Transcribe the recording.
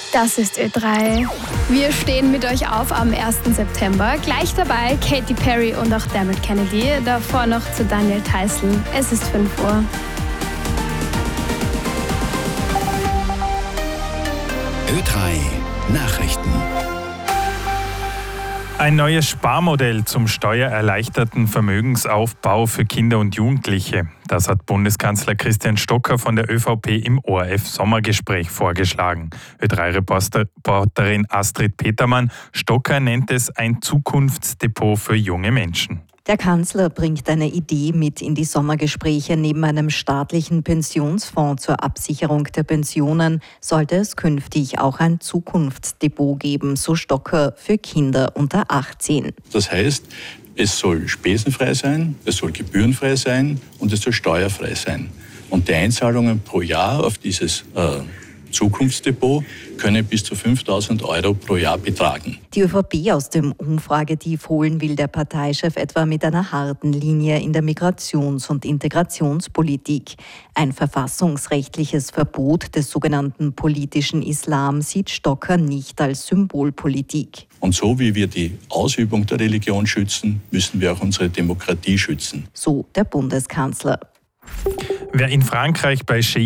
Das ist Ö3. Wir stehen mit euch auf am 1. September. Gleich dabei Katy Perry und auch Dermot Kennedy. Davor noch zu Daniel Theißl. Es ist 5 Uhr. Ö3 Nachrichten. Ein neues Sparmodell zum steuererleichterten Vermögensaufbau für Kinder und Jugendliche. Das hat Bundeskanzler Christian Stocker von der ÖVP im ORF-Sommergespräch vorgeschlagen. Ö3-Reporterin Astrid Petermann: Stocker nennt es ein Zukunftsdepot für junge Menschen. Der Kanzler bringt eine Idee mit in die Sommergespräche. Neben einem staatlichen Pensionsfonds zur Absicherung der Pensionen sollte es künftig auch ein Zukunftsdepot geben, so Stocker, für Kinder unter 18. Das heißt, es soll spesenfrei sein, es soll gebührenfrei sein und es soll steuerfrei sein. Und die Einzahlungen pro Jahr auf dieses Zukunftsdepot können bis zu 5.000 € pro Jahr betragen. Die ÖVP aus dem Umfragetief holen will der Parteichef etwa mit einer harten Linie in der Migrations- und Integrationspolitik. Ein verfassungsrechtliches Verbot des sogenannten politischen Islam sieht Stocker nicht als Symbolpolitik. Und so wie wir die Ausübung der Religion schützen, müssen wir auch unsere Demokratie schützen. So der Bundeskanzler. Wer in Frankreich bei